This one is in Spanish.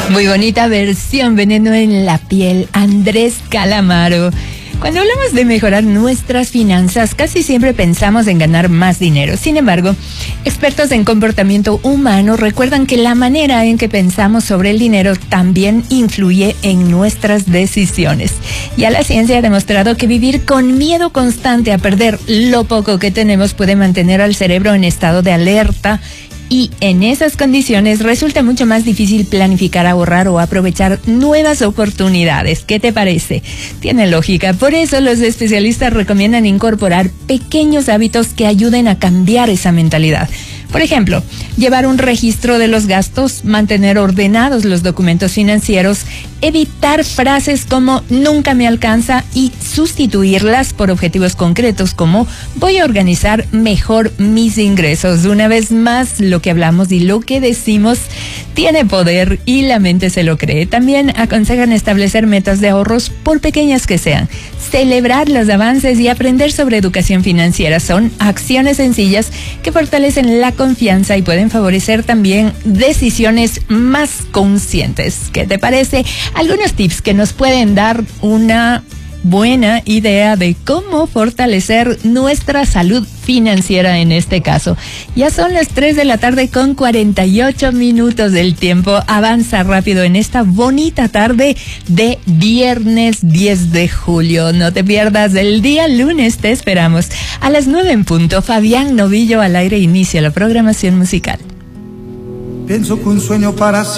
Muy bonita versión, Veneno en la piel, Andrés Calamaro. Cuando hablamos de mejorar nuestras finanzas, casi siempre pensamos en ganar más dinero. Sin embargo, expertos en comportamiento humano recuerdan que la manera en que pensamos sobre el dinero también influye en nuestras decisiones. Ya la ciencia ha demostrado que vivir con miedo constante a perder lo poco que tenemos puede mantener al cerebro en estado de alerta. Y en esas condiciones resulta mucho más difícil planificar, ahorrar o aprovechar nuevas oportunidades. ¿Qué te parece? Tiene lógica. Por eso los especialistas recomiendan incorporar pequeños hábitos que ayuden a cambiar esa mentalidad. Por ejemplo, llevar un registro de los gastos, mantener ordenados los documentos financieros, evitar frases como nunca me alcanza y sustituirlas por objetivos concretos como voy a organizar mejor mis ingresos. Una vez más, lo que hablamos y lo que decimos tiene poder y la mente se lo cree. También aconsejan establecer metas de ahorros por pequeñas que sean. Celebrar los avances y aprender sobre educación financiera son acciones sencillas que fortalecen la confianza y pueden favorecer también decisiones más conscientes. ¿Qué te parece? Algunos tips que nos pueden dar una buena idea de cómo fortalecer nuestra salud financiera en este caso. Ya son las 3 de la tarde con 48 minutos. El tiempo avanza rápido en esta bonita tarde de viernes 10 de julio. No te pierdas el día lunes, te esperamos. A las 9 en punto, Fabián Novillo al aire inicia la programación musical. Pienso que un sueño para